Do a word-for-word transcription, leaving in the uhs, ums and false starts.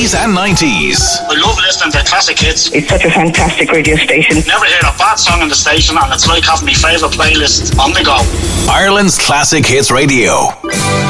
eighties and nineties. I love listening to classic hits. It's such a fantastic radio station. Never heard a bad song on the station, and it's like having my favourite playlist on the go. Ireland's Classic Hits Radio.